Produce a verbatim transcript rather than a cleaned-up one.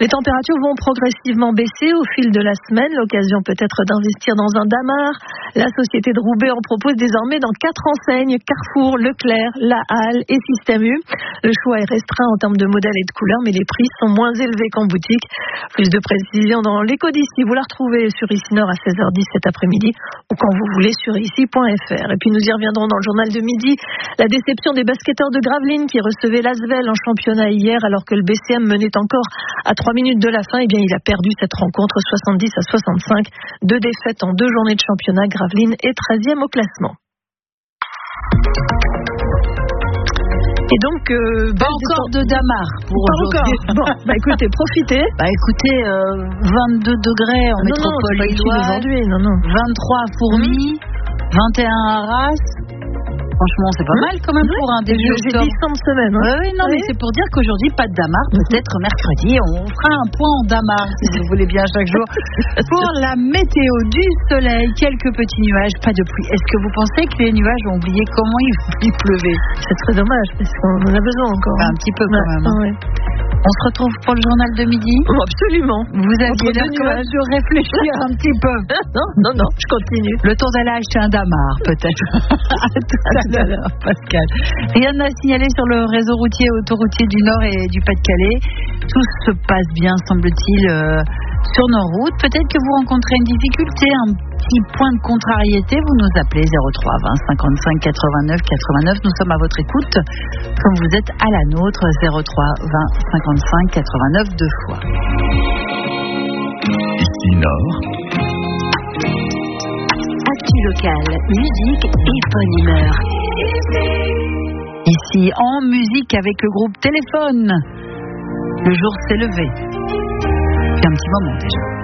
Les températures vont progressivement baisser au fil de la semaine. L'occasion peut-être d'investir dans un damar. La société de Roubaix en propose désormais dans quatre enseignes: Carrefour, Leclerc, La Halle et Système U. Le choix est restreint en termes de modèles et de couleurs, mais les prix sont moins élevés qu'en boutique. Plus de précision dans l'éco d'ici. Vous la retrouvez sur Ici Nord à seize heures dix cet après-midi ou quand vous voulez sur ici point f r. Et puis nous y reviendrons dans le journal de midi. La déception des basketteurs de Gravelines qui recevaient l'Asvel en championnat hier alors que le B C M menait encore à trois minutes de la fin. Eh bien, il a perdu cette rencontre soixante-dix à soixante-cinq. Deux défaites en deux journées de championnat. Gravelines est treizième au classement. Et donc, euh, pas encore de damar pour pas aujourd'hui. Encore. Bon, bah écoutez, profitez. Bah écoutez, euh, vingt-deux degrés en non, métropole non, lilloise. Aujourd'hui, non, non. vingt-trois à Fourmies, mmh. vingt et un à Arras. Franchement, c'est pas mmh. mal quand même mmh. pour un début octobre. J'ai dit cent semaines. Hein. Oui, non, oui. mais c'est pour dire qu'aujourd'hui, pas de damar. Peut-être mercredi, on fera un point en damar, si vous voulez bien, chaque jour. Pour la météo, du soleil, quelques petits nuages, pas de pluie. Est-ce que vous pensez que les nuages ont oublié comment il pleuvait? C'est très dommage, parce qu'on en a besoin encore. Bah, un petit peu quand ouais, même. Ouais. On se retrouve pour le journal de midi? Oh, absolument. Vous aviez l'air quand même de réfléchir un petit peu. Non, non, non, je continue. Le temps d'aller acheter un damar, peut-être. À tout à l'heure, Pascal. Rien à signaler sur le réseau routier et autoroutier du Nord et du Pas-de-Calais. Tout se passe bien, semble-t-il, euh, sur nos routes. Peut-être que vous rencontrez une difficulté, un petit point de contrariété. Vous nous appelez zéro trois vingt cinquante-cinq quatre-vingt-neuf quatre-vingt-neuf. Nous sommes à votre écoute, comme vous êtes à la nôtre. Zéro trois vingt cinquante-cinq quatre-vingt-neuf deux fois. Ici Nord. Actu locale, musique et bonne humeur. Ici en musique avec le groupe Téléphone. Le jour s'est levé. Il y a un petit moment déjà.